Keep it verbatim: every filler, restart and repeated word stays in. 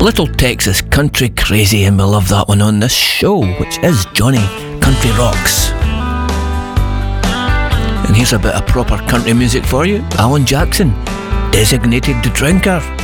little Texas country crazy, and we love that one on this show, which is Johnny Country Rocks. And here's a bit of proper country music for you. Alan Jackson, Designated Drinker.